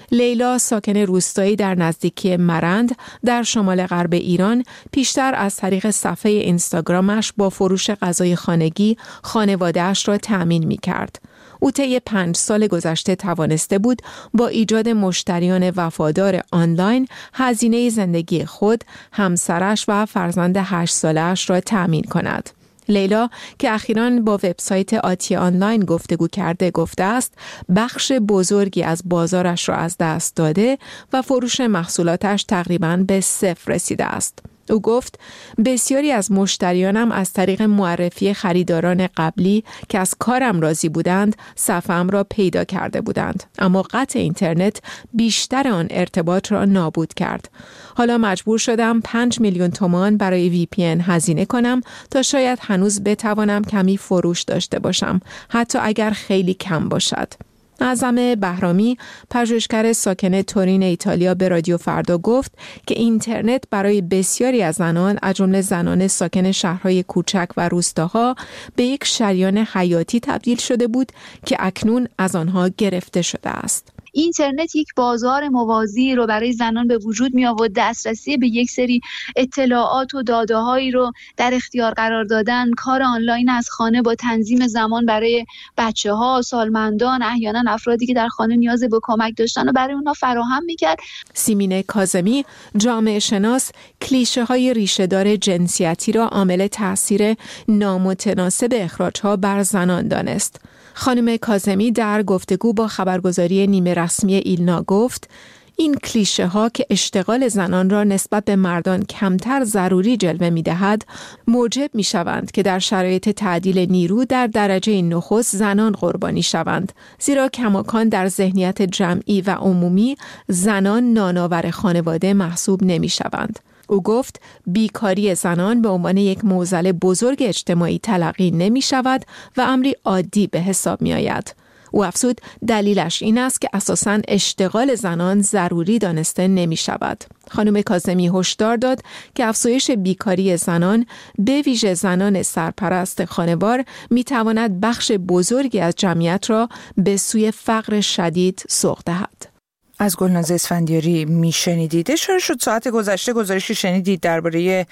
لیلا ساکن روستایی در نزدیکی مرند در شمال غرب ایران پیشتر از طریق صفحه اینستاگرامش با فروش غذای خانگی خانواده‌اش را تأمین می‌کرد. او طی پنج سال گذشته توانسته بود با ایجاد مشتریان وفادار آنلاین هزینه زندگی خود، همسرش و فرزند هشت ساله‌اش را تأمین کند. لیلا که اخیراً با وبسایت آتی آنلاین گفتگو کرده گفته است بخش بزرگی از بازارش را از دست داده و فروش محصولاتش تقریباً به صفر رسیده است. او گفت بسیاری از مشتریانم از طریق معرفی خریداران قبلی که از کارم راضی بودند صفحه‌ام را پیدا کرده بودند، اما قطع اینترنت بیشتر آن ارتباط را نابود کرد. حالا مجبور شدم پنج میلیون تومان برای وی پی ان هزینه کنم تا شاید هنوز بتوانم کمی فروش داشته باشم، حتی اگر خیلی کم باشد. اعظم بهرامی، پژوهشگر ساکن تورین ایتالیا، به رادیو فردا گفت که اینترنت برای بسیاری از زنان، از جمله زنان ساکن شهرهای کوچک و روستاها، به یک شریان حیاتی تبدیل شده بود که اکنون از آنها گرفته شده است. اینترنت یک بازار موازی رو برای زنان به وجود می آورد. دسترسی به یک سری اطلاعات و داده‌هایی رو در اختیار قرار دادن، کار آنلاین از خانه با تنظیم زمان برای بچه‌ها، سالمندان، احیانا افرادی که در خانه نیاز به کمک داشتن و برای اونها فراهم می‌کرد. سیمین کاظمی، جامعه شناس، کلیشه‌های ریشه‌دار جنسیتی را عامل تأثیر نامتناسب اخراج‌ها بر زنان دانست. خانم کاظمی در گفتگو با خبرگزاری نیمه رسمی ایلنا گفت این کلیشه ها که اشتغال زنان را نسبت به مردان کمتر ضروری جلوه می دهد موجب می شوند که در شرایط تعدیل نیرو در درجه نخست زنان قربانی شوند، زیرا کماکان در ذهنیت جمعی و عمومی زنان نانآور خانواده محسوب نمی شوند. او گفت بیکاری زنان به عنوان یک معضل بزرگ اجتماعی تلقی نمی شود و امری عادی به حساب می آید. او افزود دلیلش این است که اساساً اشتغال زنان ضروری دانسته نمی شود. خانم کاظمی هشدار داد که افزایش بیکاری زنان به ویژه زنان سرپرست خانوار می تواند بخش بزرگی از جمعیت را به سوی فقر شدید سوق دهد. از گلناز اسفندیاری میشنیدید. اشاره شد ساعت گذشته گزارشی شنیدید درباره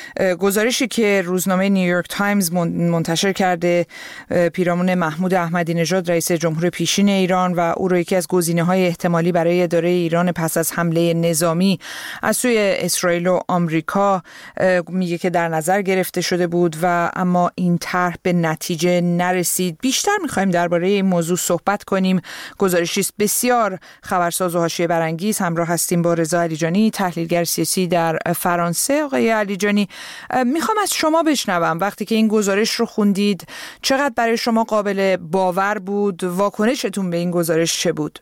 گزارشی که روزنامه نیویورک تایمز منتشر کرده پیرامون محمود احمدی نژاد رئیس جمهور پیشین ایران و او را یکی از گزینه‌های احتمالی برای اداره ایران پس از حمله نظامی از سوی اسرائیل و آمریکا میگه که در نظر گرفته شده بود و اما این طرح به نتیجه نرسید. بیشتر می‌خوایم درباره این موضوع صحبت کنیم. گزارشی بسیار خبرساز و حاشیه برانگیز. همراه هستیم با رضا علیجانی، تحلیلگر سیاسی در فرانسه. آقای علیجانی، میخوام از شما بشنوم وقتی که این گزارش رو خوندید چقدر برای شما قابل باور بود؟ واکنشتون به این گزارش چه بود؟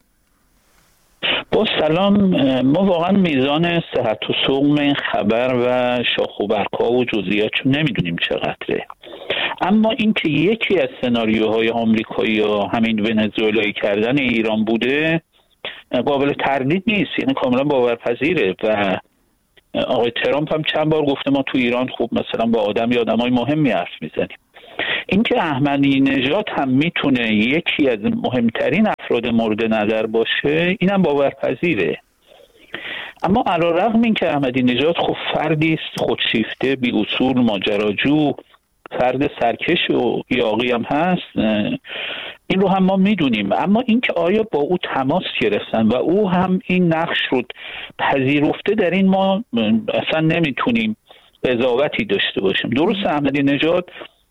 با سلام، ما واقعا میزان صحت و سقم این خبر و شاخ و برگ‌ها و جزئیاتش نمیدونیم چقدره، اما اینکه یکی از سناریوهای آمریکایی یا همین ونزوئلایی کردن ایران بوده قابل تردید نیست، یعنی کاملا باورپذیره. و آقای ترامپ هم چند بار گفته ما تو ایران خوب مثلا با آدم یا آدمای مهمی حرف میزنیم. اینکه احمدی نژاد هم میتونه یکی از مهمترین افراد مورد نظر باشه اینم باورپذیره. اما علیرغم اینکه احمدی نژاد خب فردی است خودشیفته، بی اصول، ماجراجو، فرد سرکش و یاغی هم هست، این رو هم ما میدونیم. اما اینکه آیا با او تماس گرفتن و او هم این نقش رو پذیرفته، در این ما اصلا نمیتونیم قضاوتی داشته باشیم. درست احمدی نژاد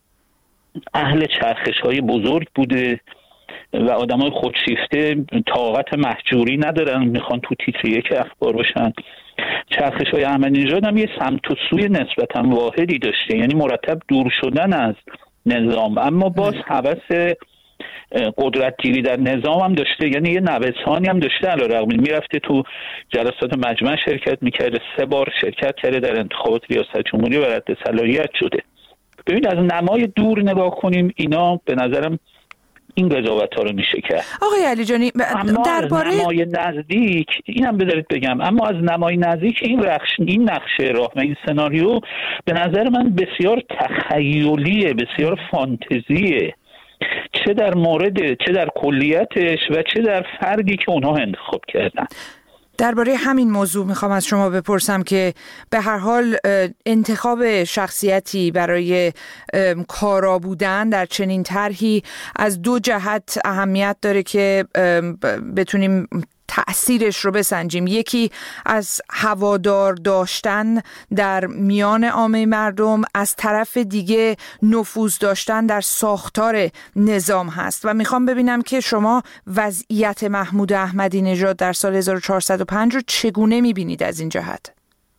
اهل چرخش های بزرگ بوده و آدمای خودشیفته طاقت محجوری ندارن، میخوان تو تیتر یک اخبار باشن. چرخش های احمدی نژاد هم یه سمت و سوی نسبتا واحدی داشته، یعنی مرتب دور شدن از نظام، اما باز هوس قدرت گیری در نظام هم داشته، یعنی یه نوسانی هم داشته. علیرغم میرفته تو جلسات مجمع شرکت میکرده، سه بار شرکت کرده در انتخابات ریاست جمهوری و رد صلاحیت شده. ببین از نمای دور نگاه کنیم، اینا به نظرم این قضاوت ها رو میشه کرد. آقای علیجانی درباره نمای نزدیک اینم بذارید بگم، اما از نمای نزدیک این رخش این نقشه راه و این سناریو به نظر من بسیار تخیلیه، بسیار فانتزیه. چه در مورد چه در کلیتش و چه در فردی که اونها انتخاب کردن. درباره همین موضوع میخوام از شما بپرسم که به هر حال انتخاب شخصیتی برای کارا بودن در چنین طرحی از دو جهت اهمیت داره که بتونیم تأثیرش رو بسنجیم. یکی از هوادار داشتن در میان عامه مردم، از طرف دیگه نفوذ داشتن در ساختار نظام هست و میخوام ببینم که شما وضعیت محمود احمدی نژاد در سال هزار و چهارصد و پنج رو چگونه میبینید از این جهت؟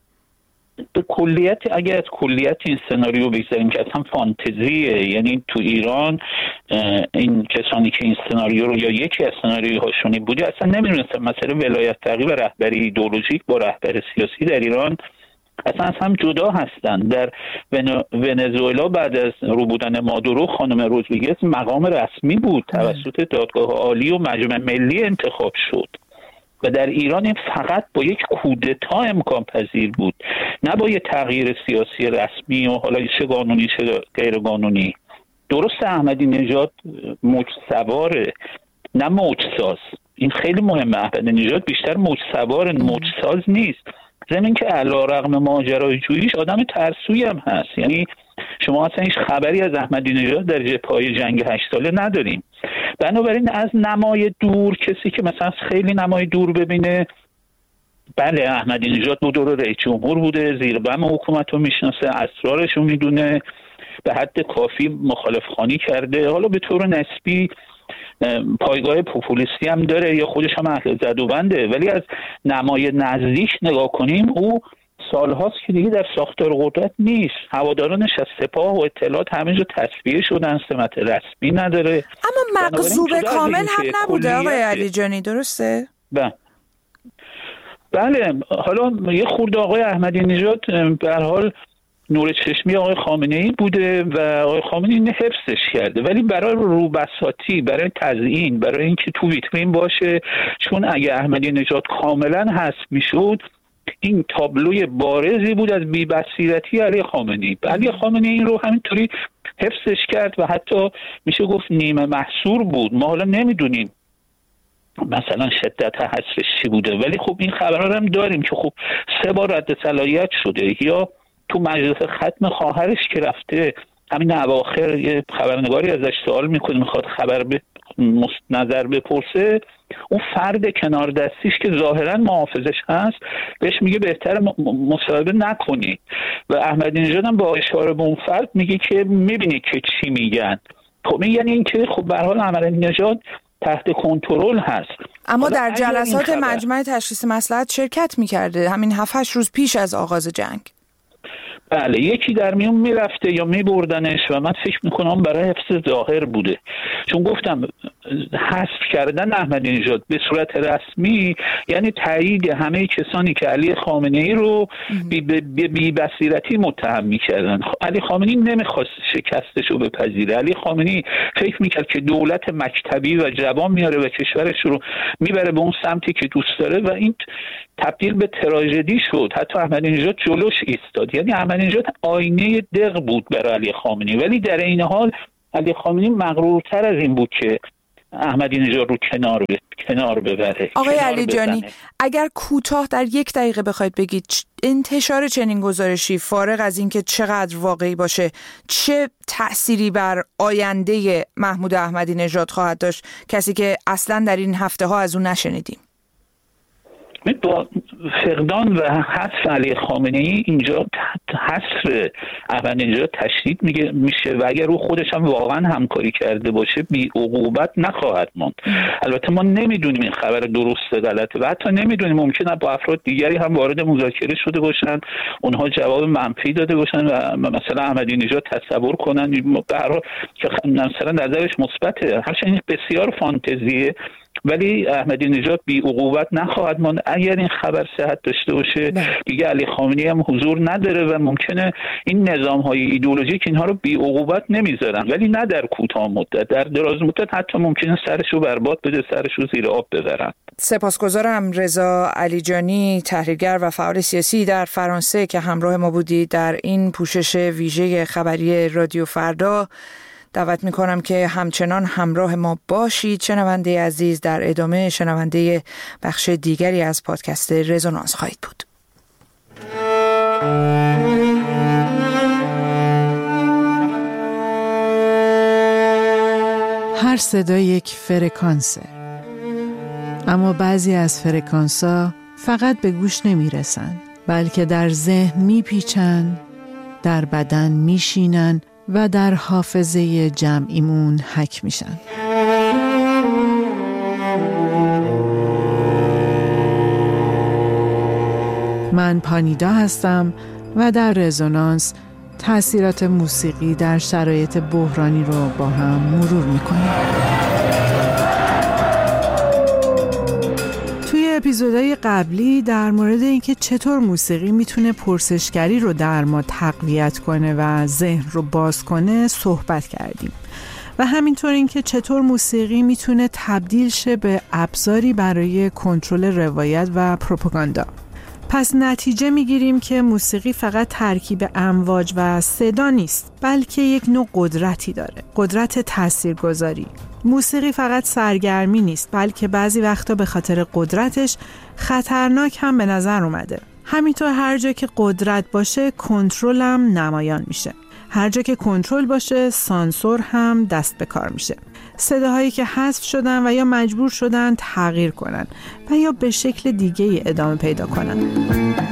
به کلیت اگر از کلیت این سناریو بگذاریم که اصلا فانتزیه، یعنی تو ایران این کسانی که این سناریو رو یا یکی از سناریوهاشونی بوده اصلا نمیدونستن مسئله ولایت فقیه و رهبری ایدئولوژیک با رهبر سیاسی در ایران اصلا از هم جدا هستن. در ونزوئلا بعد از روبودن مادورو خانم رودریگز مقام رسمی بود، توسط دادگاه عالی و مجمع ملی انتخاب شد و در ایران این فقط با یک کودتا امکان پذیر بود، نه با یک تغییر سیاسی رسمی و حالا چه قانونی چه غیر قانونی. درست احمدی نژاد موج سواره نه موج ساز، این خیلی مهمه. احمدی نژاد بیشتر موج سوار، موج ساز نیست. زمین که علیرغم ماجرای جوییش آدم ترسویی هم هست، یعنی شما اصلا هیچ خبری از احمدی نژاد در جبهه‌های جنگ هشت ساله نداریم. بنابراین از نمای دور کسی که مثلا خیلی نمای دور ببینه، بله احمدی نژاد بود و رئیس جمهور بوده، زیر بم حکومت رو میشناسه، اسرارش رو میدونه، به حد کافی مخالف خوانی کرده، حالا به طور نسبی پایگاه پوپولیستی هم داره یا خودش هم اهل زدوبنده، ولی از نمای نزدیک نگاه کنیم او سالهاست که دیگه در ساختار قدرت نیست. هوادارانش از سپاه و اطلاعات همه جا تصفیه شدن، سمت رسمی نداره. اما مغصوب کامل هم نبوده آقای علیجانی، درسته؟ بله بله. حالا یه خورده آقای احمدی نژاد به هر حال نور چشمی آقای خامنه‌ای بوده و آقای خامنه‌ای اینو حفظش کرده، ولی برای روبساطی، برای تزیین، برای اینکه تو ویترین باشه، چون اگه احمدی نژاد کاملا حذف میشد این تابلوی بارزی بود از بی‌بصیرتی علی خامنه‌ای. علی خامنه‌ای این رو همینطوری حفظش کرد و حتی میشه گفت نیمه محصور بود. ما حالا نمیدونیم مثلا شدت حذفش چی بوده، ولی خب این خبرها هم داریم که خب سه بار رد صلاحیت شده، یا تو مجلس ختم خواهرش که رفته همین اواخر یه خبرنگاری ازش سوال میکنه، میخواد خبر به نظر بپرسه، اون فرد کنار دستیش که ظاهرا محافظش هست بهش میگه بهتر مصاحبه نکنی و احمدی نژاد هم با اشاره به اون فرد میگه که میبینی که چی میگن. خب یعنی این که خب به هر حال احمدی نژاد تحت کنترل هست. اما در جلسات مجمع تشخیص مصلحت شرکت میکرده همین هفت هشت روز پیش از آغاز جنگ. بله یکی در میون میرفته یا میبردنش و من فکر میکنم برای حفظ ظاهر بوده، چون گفتم حذف کردن احمدی نژاد به صورت رسمی یعنی تایید همه کسانی که علی خامنه‌ای رو بی, بی, بی بصیرتی متهم میکردن. علی خامنه‌ای نمیخواست شکستش رو بپذیره. علی خامنه‌ای فکر میکرد که دولت مکتبی و جوان میاره و کشورش رو میبره به اون سمتی که دوست داره و این تبدیل به تراژدی شد. حتی احمدی نژاد جلوش ایستاد، یعنی احمدی نژاد آینه دق بود برای علی خامنه‌ای، ولی در این حال علی خامنه‌ای مغرورتر از این بود که احمدی نژاد رو کنار ب... کنار ببره. آقای علیجانی اگر کوتاه در یک دقیقه بخواید بگید انتشار چنین گزارشی فارغ از اینکه چقدر واقعی باشه چه تأثیری بر آینده محمود احمدی نژاد خواهد داشت، کسی که اصلا در این هفته ها از اون نشنیدیم؟ با فقدان و حذف علی خامنه‌ای اینجا حذف احمدی نژاد تشدید میگه میشه و اگر او خودش هم واقعا همکاری کرده باشه بی عقوبت نخواهد ماند. البته ما نمیدونیم این خبر درسته غلطه و حتی نمیدونیم ممکنه با افراد دیگری هم وارد مذاکره شده باشن، اونها جواب منفی داده باشن و مثلا احمدی نژاد تصور کنن به هر حال که مثلا نظرش مثبته، هرچند بسیار فانتزیه، ولی احمدی نژاد بی عقوبت نخواهد ماند. اگر این خبر صحت داشته باشه دیگه علی خامنه‌ای هم حضور نداره و ممکنه این نظام‌های ایدئولوژیک اینها رو بی عقوبت نمیذارن، ولی نه در کوتاه مدت، در دراز مدت حتی ممکنه سرش رو برباد بده، سرش رو زیر آب ببرن. سپاسگزارم رضا علیجانی، تحلیلگر و فعال سیاسی در فرانسه که همراه ما بودی در این پوشش ویژه خبری رادیو فردا دعوت میکنم که همچنان همراه ما باشید. شنونده عزیز، در ادامه شنونده بخش دیگری از پادکست رزونانس خواهید بود. هر صدا یک فرکانسه، اما بعضی از فرکانس‌ها فقط به گوش نمیرسن، بلکه در ذهن میپیچن، در بدن میشینن و در حافظه جمعیمون حک میشن. من پانیدا هستم و در رزونانس تأثیرات موسیقی در شرایط بحرانی رو با هم مرور میکنیم. توی اپیزودهای قبلی در مورد اینکه چطور موسیقی میتونه پرسشگری رو در ما تقویت کنه و ذهن رو باز کنه صحبت کردیم و همینطور اینکه چطور موسیقی میتونه تبدیل شه به ابزاری برای کنترل روایت و پروپاگاندا. پس نتیجه میگیریم که موسیقی فقط ترکیب امواج و صدا نیست، بلکه یک نوع قدرتی داره، قدرت تاثیرگذاری. موسیقی فقط سرگرمی نیست، بلکه بعضی وقتا به خاطر قدرتش خطرناک هم به نظر اومده. همینطور هر جا که قدرت باشه کنترل هم نمایان میشه. هر جا که کنترل باشه سانسور هم دست به کار میشه. صداهایی که حذف شدن و یا مجبور شدن تغییر کنن و یا به شکل دیگه ادامه پیدا کنن.